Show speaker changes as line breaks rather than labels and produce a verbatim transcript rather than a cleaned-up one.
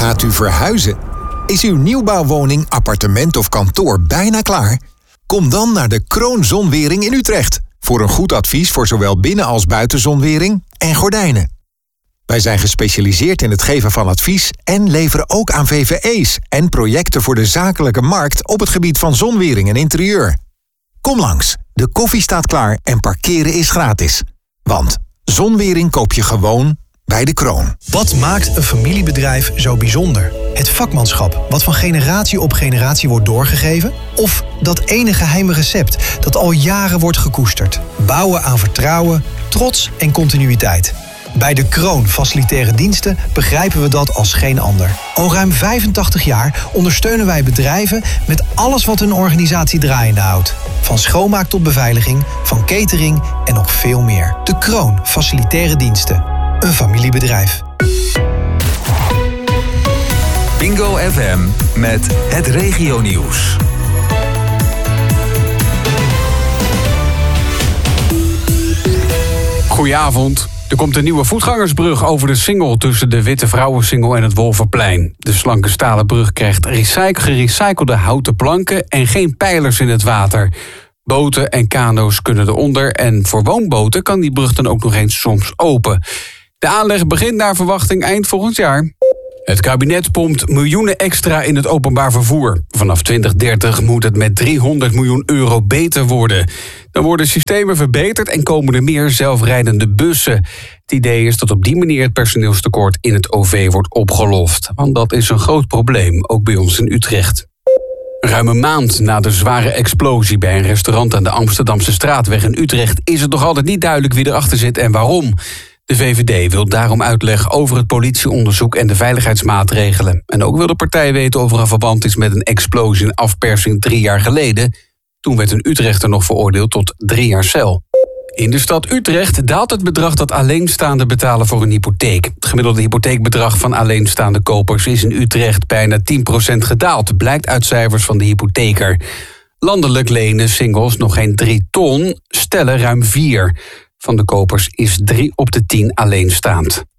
Gaat u verhuizen? Is uw nieuwbouwwoning, appartement of kantoor bijna klaar? Kom dan naar de Kroon Zonwering in Utrecht voor een goed advies voor zowel binnen- als buitenzonwering en gordijnen. Wij zijn gespecialiseerd in het geven van advies en leveren ook aan V V E's en projecten voor de zakelijke markt op het gebied van zonwering en interieur. Kom langs, de koffie staat klaar en parkeren is gratis. Want zonwering koop je gewoon bij de Kroon.
Wat maakt een familiebedrijf zo bijzonder? Het vakmanschap, wat van generatie op generatie wordt doorgegeven? Of dat ene geheime recept dat al jaren wordt gekoesterd? Bouwen aan vertrouwen, trots en continuïteit. Bij de Kroon Facilitaire Diensten begrijpen we dat als geen ander. Al ruim vijfentachtig jaar ondersteunen wij bedrijven met alles wat hun organisatie draaiende houdt. Van schoonmaak tot beveiliging, van catering en nog veel meer. De Kroon Facilitaire Diensten. Een familiebedrijf.
Bingo F M met het regionieuws.
Goedenavond. Er komt een nieuwe voetgangersbrug over de Singel tussen de Witte Vrouwensingel en het Wolverplein. De slanke stalen brug krijgt recyc- gerecyclede houten planken en geen pijlers in het water. Boten en kano's kunnen eronder en voor woonboten kan die brug dan ook nog eens soms open. De aanleg begint naar verwachting eind volgend jaar. Het kabinet pompt miljoenen extra in het openbaar vervoer. Vanaf twintig dertig moet het met driehonderd miljoen euro beter worden. Dan worden systemen verbeterd en komen er meer zelfrijdende bussen. Het idee is dat op die manier het personeelstekort in het O V wordt opgelost. Want dat is een groot probleem, ook bij ons in Utrecht. Ruim een maand na de zware explosie bij een restaurant aan de Amsterdamse Straatweg in Utrecht is het nog altijd niet duidelijk wie erachter zit en waarom. De V V D wil daarom uitleg over het politieonderzoek en de veiligheidsmaatregelen. En ook wil de partij weten of er een verband is met een explosie en afpersing drie jaar geleden. Toen werd een Utrechter nog veroordeeld tot drie jaar cel. In de stad Utrecht daalt het bedrag dat alleenstaanden betalen voor een hypotheek. Het gemiddelde hypotheekbedrag van alleenstaande kopers is in Utrecht bijna tien procent gedaald, blijkt uit cijfers van de hypotheker. Landelijk lenen singles nog geen drie ton, stellen ruim vier. Van de kopers is drie op de tien alleenstaand.